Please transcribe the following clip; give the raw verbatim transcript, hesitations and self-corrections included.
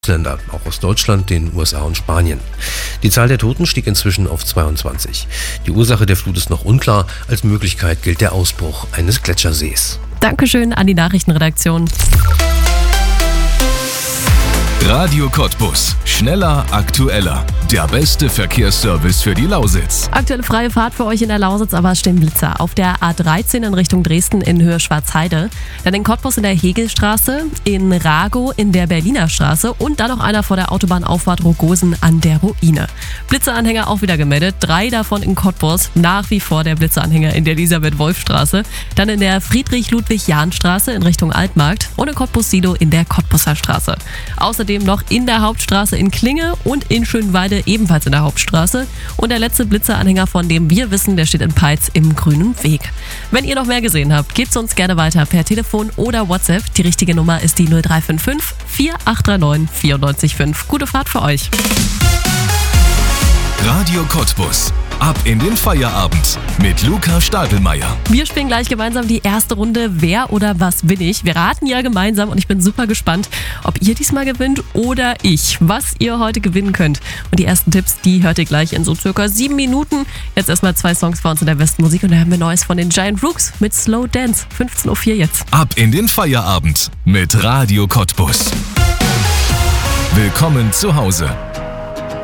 Länder, auch aus Deutschland, den U S A und Spanien. Die Zahl der Toten stieg inzwischen auf zweiundzwanzig. Die Ursache der Flut ist noch unklar. Als Möglichkeit gilt der Ausbruch eines Gletschersees. Dankeschön an die Nachrichtenredaktion. Radio Cottbus. Schneller, aktueller. Der beste Verkehrsservice für die Lausitz. Aktuelle freie Fahrt für euch in der Lausitz, aber es stehen Blitzer auf der A dreizehn in Richtung Dresden in Höhe Schwarzheide. Dann in Cottbus in der Hegelstraße, in Ragow in der Berliner Straße und dann noch einer vor der Autobahnauffahrt Rogosen an der Ruine. Blitzeranhänger auch wieder gemeldet, drei davon in Cottbus, nach wie vor der Blitzeranhänger in der Elisabeth-Wolf-Straße. Dann in der Friedrich-Ludwig-Jahn-Straße in Richtung Altmarkt und in Cottbus-Silo in der Cottbuser Straße. Außerdem noch in der Hauptstraße in Klinge und in Schönweide ebenfalls in der Hauptstraße. Und der letzte Blitzeranhänger, von dem wir wissen, der steht in Peitz im Grünen Weg. Wenn ihr noch mehr gesehen habt, gebt es uns gerne weiter per Telefon oder WhatsApp. Die richtige Nummer ist die null drei fünf fünf, vier acht drei neun, vier neun fünf. Gute Fahrt für euch. Radio Cottbus. Ab in den Feierabend mit Luca Stadelmeier. Wir spielen gleich gemeinsam die erste Runde Wer oder was bin ich? Wir raten ja gemeinsam und ich bin super gespannt, ob ihr diesmal gewinnt oder ich. Was ihr heute gewinnen könnt. Und die ersten Tipps, die hört ihr gleich in so circa sieben Minuten. Jetzt erstmal zwei Songs bei uns in der besten Musik und da haben wir Neues von den Giant Rooks mit Slow Dance. fünfzehn Uhr vier jetzt. Ab in den Feierabend mit Radio Cottbus. Willkommen zu Hause.